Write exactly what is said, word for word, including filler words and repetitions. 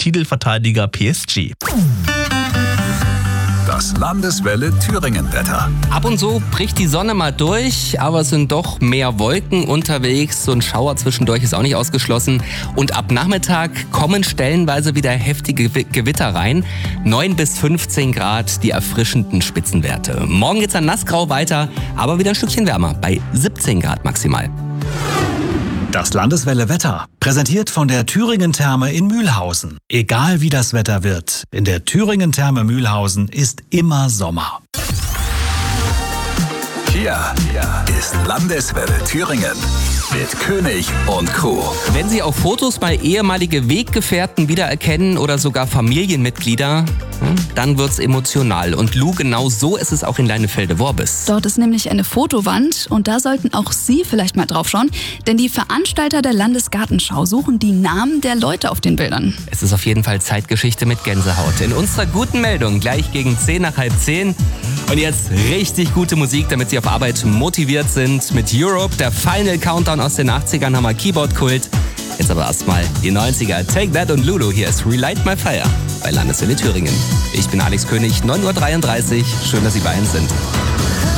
Titelverteidiger P S G. Das Landeswelle Thüringen-Wetter. Ab und zu bricht die Sonne mal durch, aber es sind doch mehr Wolken unterwegs. So ein Schauer zwischendurch ist auch nicht ausgeschlossen. Und ab Nachmittag kommen stellenweise wieder heftige Gewitter rein. neun bis fünfzehn Grad, die erfrischenden Spitzenwerte. Morgen geht's dann nassgrau weiter, aber wieder ein Stückchen wärmer, bei siebzehn Grad maximal. Das Landeswelle Wetter, präsentiert von der Thüringen-Therme in Mühlhausen. Egal wie das Wetter wird, in der Thüringen-Therme Mühlhausen ist immer Sommer. Hier ist Landeswelle Thüringen mit König und Co. Wenn Sie auf Fotos mal ehemalige Weggefährten wiedererkennen oder sogar Familienmitglieder, dann wird's emotional. Und Lou, genau so ist es auch in Leinefelde-Worbis. Dort ist nämlich eine Fotowand und da sollten auch Sie vielleicht mal drauf schauen, denn die Veranstalter der Landesgartenschau suchen die Namen der Leute auf den Bildern. Es ist auf jeden Fall Zeitgeschichte mit Gänsehaut. In unserer guten Meldung gleich gegen zehn nach halb zehn. Und jetzt richtig gute Musik, damit Sie auf Arbeit motiviert sind. Mit Europe, der Final Countdown aus den achtzigern, haben wir Keyboard-Kult. Jetzt aber erstmal die neunziger. Take That und Lulu. Hier ist Relight My Fire bei Landeswelle Thüringen. Ich bin Alex König, neun Uhr dreiunddreißig. Schön, dass Sie bei uns sind.